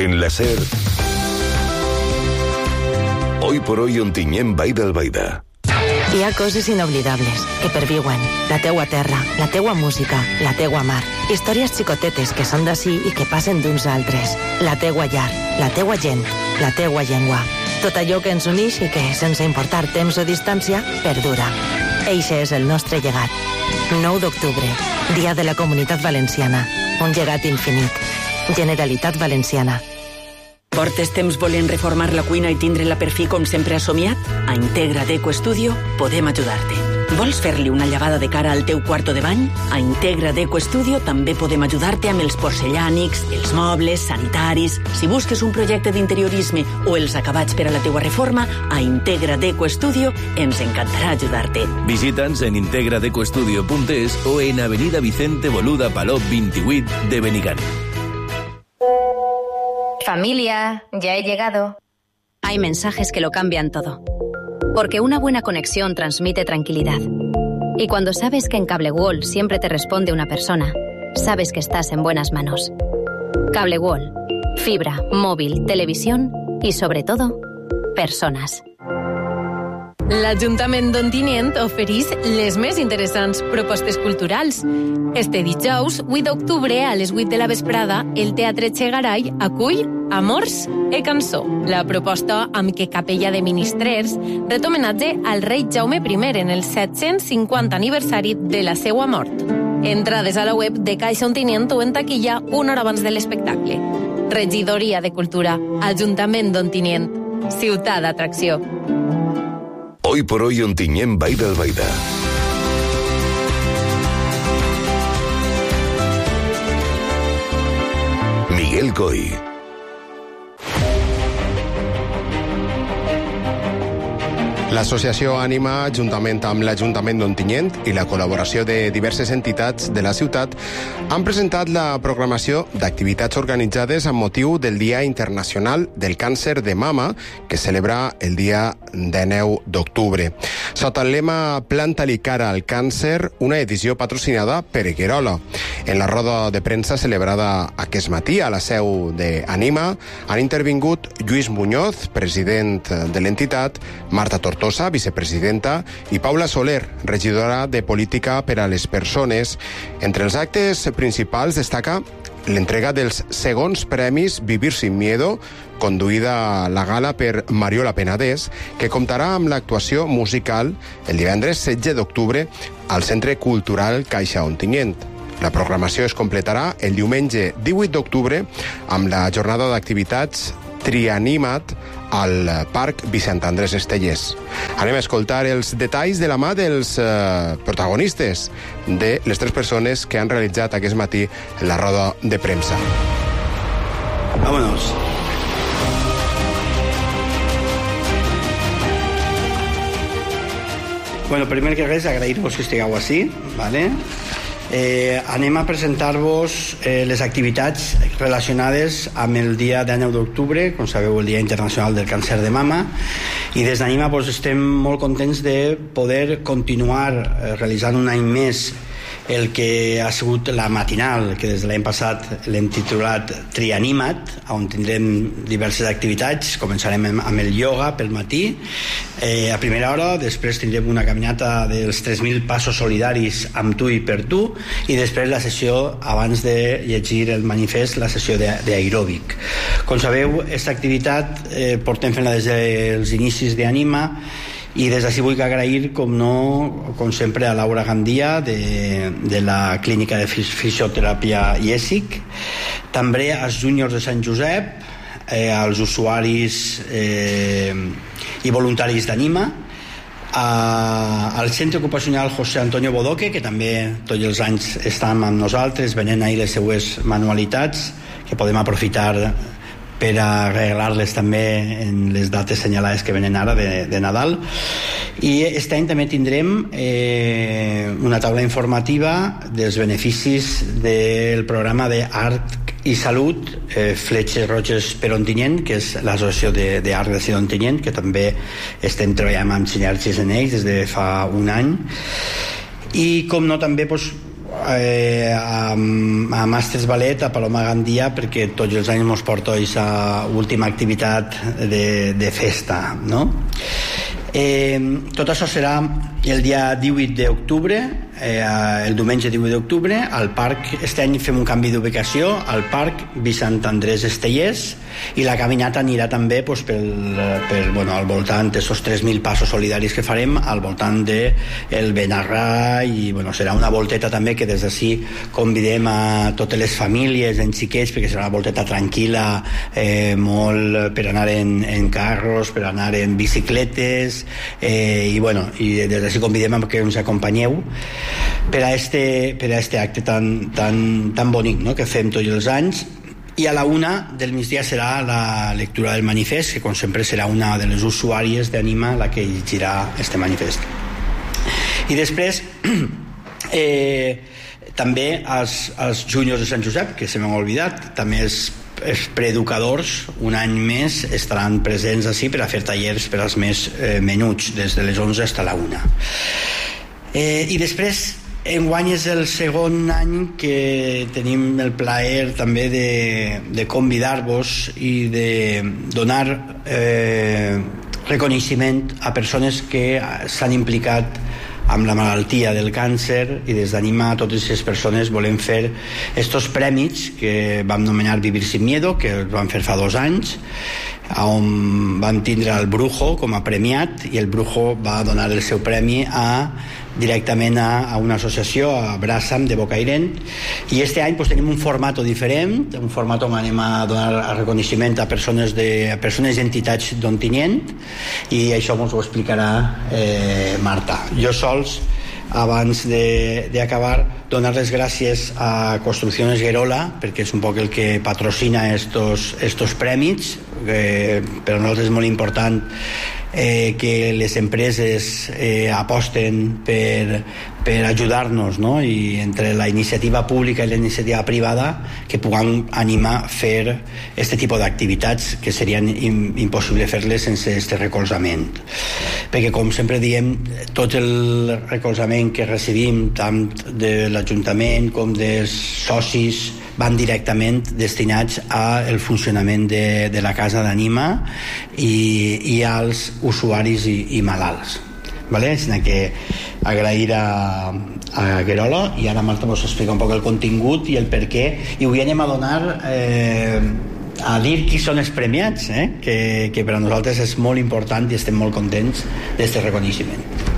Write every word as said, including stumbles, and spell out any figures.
En la SER, Hoy por Hoy Ontinyent Vall d'Albaida. Hi ha coses inoblidables que perviuen. La teua terra, la teua música, la teua mar. Històries xicotetes que són d'ací i que passen d'uns altres. La teua llar, la teua gent, la teua llengua. Tot allò que ens uneix i que, sense importar temps o distància, perdura. Eixe és el nostre llegat. nou d'octubre, Dia de la Comunitat Valenciana. Un llegat infinit. Generalitat Valenciana. Portes temps volent reformar la cuina i tindre-la per fi com sempre has somiat? A Integra Deco Studio podem ajudar-te. Vols fer-li una llevada de cara al teu quarto de bany? A Integra Deco Studio també podem ajudar-te amb els porcellànics, els mobles, sanitaris... Si busques un projecte d'interiorisme o els acabats per a la teua reforma, a Integra Deco Studio ens encantarà ajudar-te. Visita'ns en integradecostudio punt es o en Avenida Vicente Boluda Palop vint-i-vuit de Benigànim. Familia, ya he llegado. Hay mensajes que lo cambian todo. Porque una buena conexión transmite tranquilidad. Y cuando sabes que en Cable World siempre te responde una persona, sabes que estás en buenas manos. Cable World. Fibra, móvil, televisión y, sobre todo, persones. L'Ajuntament d'Ontinyent ofereix les més interessants propostes culturals. Este dijous, vuit d'octubre, a les vuit de la vesprada, el Teatre Chegaray acull Amors e Cançó, la proposta amb què Capella de Ministrers ret homenatge al rei Jaume primer en el set-cents cinquanta aniversari de la seua mort. Entrades a la web de Caixa Ontinyent o en taquilla una hora abans de l'espectacle. Regidoria de Cultura, Ajuntament d'Ontinyent, ciutat d'atracció. Hoy por Hoy Ontinyent Vall d'Albaida. Miguel Coy. L'associació Ànima, juntament amb l'Ajuntament d'Ontinyent i la col·laboració de diverses entitats de la ciutat, han presentat la programació d'activitats organitzades amb motiu del Dia Internacional del Càncer de Mama, que celebra el dia dinou d'octubre. Sota el lema Planta-li cara al càncer, una edició patrocinada per Equerola. En la roda de premsa celebrada aquest matí a la seu d'Ànima han intervingut Lluís Muñoz, president de l'entitat, Marta Tortosa, vicepresidenta, i Paula Soler, regidora de Política per a les Persones. Entre els actes principals destaca l'entrega dels segons premis Vivir sin Miedo, conduïda a la gala per Mariola Penedès, que comptarà amb l'actuació musical el divendres setze d'octubre al Centre Cultural Caixa Ontinyent. La programació es completarà el diumenge divuit d'octubre amb la jornada d'activitats Trianima't al Parc Vicent Andrés Estellés. Anem a escoltar els detalls de la mà dels eh, protagonistes de les tres persones que han realitzat aquest matí la roda de premsa. Vámonos. Bueno, primer que res, agrair-vos que estigueu així, ¿vale? Eh, anem a presentar-vos eh, les activitats relacionades amb el dia dinou d'octubre, com sabeu, el Dia Internacional del Càncer de Mama, i des d'Ànima pues, estem molt contents de poder continuar eh, realitzant un any més el que ha sigut la matinal, que des de l'any passat l'hem titulat Trianima't, on tindrem diverses activitats. Començarem amb el ioga pel matí, eh, a primera hora, després tindrem una caminata dels tres mil passos solidaris amb tu i per tu, i després la sessió, abans de llegir el manifest, la sessió d'aeròbic. Com sabeu, aquesta activitat eh, portem fent-la des dels inicis d'Ànima, i des d'ací vull agrair, com no, com sempre, a Laura Gandia de, de la Clínica de Fisioteràpia I E S I C, també als júniors de Sant Josep, eh, als usuaris eh, i voluntaris d'Ànima, al Centre Ocupacional José Antonio Bodoque, que també tots els anys estan amb nosaltres venent ahir les seues manualitats, que podem aprofitar per a regalar-les també en les dates senyalades que venen ara de, de Nadal. I aquest any també tindrem eh, una taula informativa dels beneficis del programa d'Art i Salut, eh, Fletxes Roges per Ontinyent, que és l'associació d'Art de Ciutat d'Ontinyent, que també estem treballant amb sinergies en ells des de fa un any. I com no, també pues, eh, a, a Màsters Ballet a Paloma Gandia, perquè tots els anys mos porto aquesta última activitat de, de festa, no? Eh, tot això serà el dia divuit d'octubre, eh, el diumenge divuit d'octubre, al parc. Este any fem un canvi d'ubicació al parc Vicent Andrés Estellers, i la caminata anirà també pues, pel, per, bueno, al voltant d'aquests tres mil passos solidaris que farem al voltant del de Benarrà, i bueno, serà una volteta també que des d'ací convidem a totes les famílies en xiquets, perquè serà una volteta tranquil·la, eh, molt per anar en, en carros, per anar en bicicletes, eh, i bueno, i des d'ací convidem a que ens acompanyeu per a este, per a este acte tan, tan, tan bonic, no?, que fem tots els anys. I a la una del migdia serà la lectura del manifest, que com sempre serà una de les usuàries d'Anima la que llegirà este manifest. I després eh, també els, els júniors de Sant Josep, que se m'ha oblidat, també els, els preeducadors un any més estaran presents així per a fer tallers per als més eh, menuts, des de les onze fins a la una. Eh, I després enguany és el segon any que tenim el plaer també de, de convidar-vos i de donar eh, reconeixement a persones que s'han implicat amb la malaltia del càncer, i des d'Anima a totes aquestes persones volem fer estos premis que vam nomenar Vivir sin Miedo, que els vam fer fa dos anys, on vam tindre el Brujo com a premiat, i el Brujo va donar el seu premi a directament a, a una associació, a Brassam de Bocairent, i este any pues, tenim un format diferent, un format on anem a donar reconeixement a persones de a persones i entitats d'Ontinyent, i això ens ho explicarà eh, Marta. Jo sols, abans d'acabar, donar les gràcies a Construcciones Guerola, perquè és un poc el que patrocina estos, estos premis, que per a nosaltres és molt important eh, que les empreses eh, aposten per, per ajudar-nos, no? I entre la iniciativa pública i la iniciativa privada que puguem animar a fer aquest tipus d'activitats que serien impossible fer-les sense aquest recolzament, perquè com sempre diem, tot el recolzament que recibim tant de l'Ajuntament com dels socis van directament destinats al funcionament de, de la Casa d'Anima i, i als usuaris i, i malalts. Vale? Sinó que agrair a, a Guerola, i ara Marta vos explica un poc el contingut i el per què, i avui anem a donar eh, a dir qui són els premiats, eh? que, que per a nosaltres és molt important i estem molt contents d'aquest reconeixement.